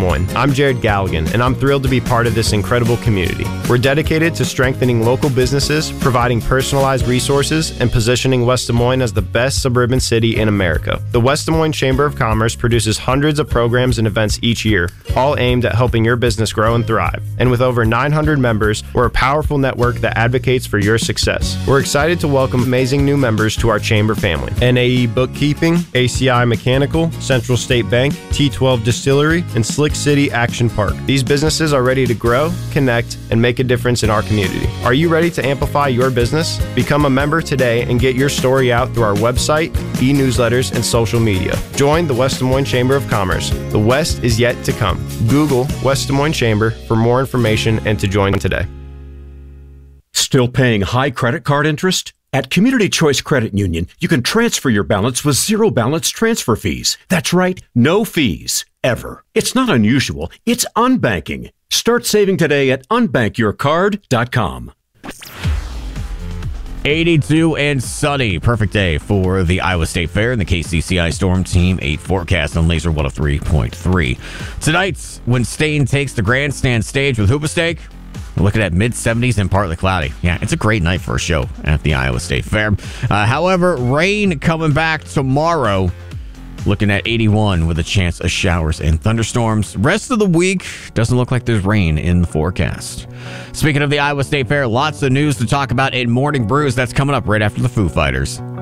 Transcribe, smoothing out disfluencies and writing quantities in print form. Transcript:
Moines. I'm Jared Galligan, and I'm thrilled to be part of this incredible community. We're dedicated to strengthening local businesses, providing personalized resources, and positioning West Des Moines as the best suburban city in America. The West Des Moines Chamber of Commerce produces hundreds of programs and events each year, all aimed at helping your business grow and thrive. And with over 900 members, we're a powerful network that advocates for your success. We're excited to welcome amazing new members to our Chamber family. NAE Bookkeeping, ACI Mechanical, Central State Bank, T12 Distillery, and Slick City Action Park. These businesses are ready to grow, connect, and make a difference in our community. Are you ready to amplify your business? Become a member today and get your story out through our website, e-newsletters, and social media. Join the West Des Moines Chamber of Commerce. The West is yet to come. Google West Des Moines Chamber for more information and to join today. Still paying high credit card interest? At Community Choice Credit Union, you can transfer your balance with zero balance transfer fees. That's right, no fees, ever. It's not unusual, it's unbanking. Start saving today at unbankyourcard.com. 82 and sunny. Perfect day for the Iowa State Fair and the KCCI Storm Team 8 forecast on Laser 103.3. Tonight, when Stain takes the grandstand stage with Hoobastank, we're looking at mid-70s and partly cloudy. Yeah, it's a great night for a show at the Iowa State Fair. However, rain coming back tomorrow. Looking at 81 with a chance of showers and thunderstorms. Rest of the week doesn't look like there's rain in the forecast. Speaking of the Iowa State Fair, lots of news to talk about in Morning Brews. That's coming up right after the Foo Fighters.